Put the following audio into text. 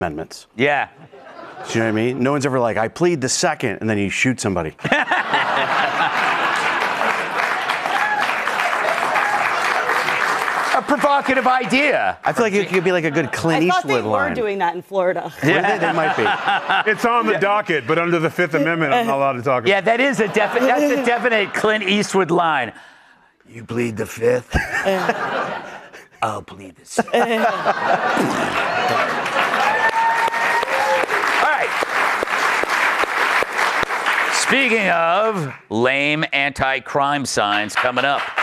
amendments. Yeah. Do you know what I mean? No one's ever like, I plead the second, and then you shoot somebody. A provocative idea. I feel like it could be like a good Clint I thought Eastwood they line. were doing that in Florida. Yeah, they might be. It's on the docket, but under the Fifth Amendment, I'm not allowed to talk about it. Yeah, that's a definite Clint Eastwood line. You plead the fifth? I'll plead the sixth. All right. Speaking of lame anti-crime signs coming up.